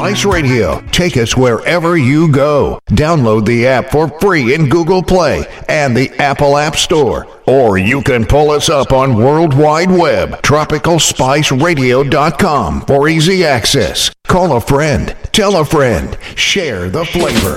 Spice Radio. Take us wherever you go. Download the app for free in Google Play and the Apple App Store. Or you can pull us up on World Wide Web, tropicalspiceradio.com for easy access. Call a friend, tell a friend, share the flavor.